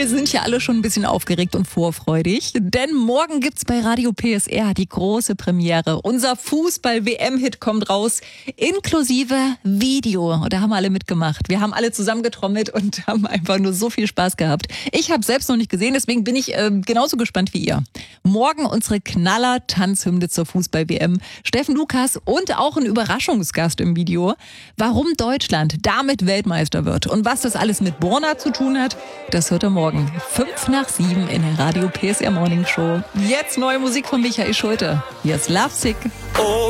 Wir sind ja alle schon ein bisschen aufgeregt und vorfreudig, denn morgen gibt's bei Radio PSR die große Premiere. Unser Fußball-WM-Hit kommt raus, inklusive Video. Und da haben alle mitgemacht. Wir haben alle zusammengetrommelt und haben einfach nur so viel Spaß gehabt. Ich habe selbst noch nicht gesehen, deswegen bin ich genauso gespannt wie ihr. Morgen unsere Knaller-Tanzhymne zur Fußball-WM. Steffen Lukas und auch ein Überraschungsgast im Video. Warum Deutschland damit Weltmeister wird und was das alles mit Borna zu tun hat, das hört ihr morgen 5:05 in der Radio PSR Morning Show. Jetzt neue Musik von Michael Schulte. Hier ist Lovesick. Oh.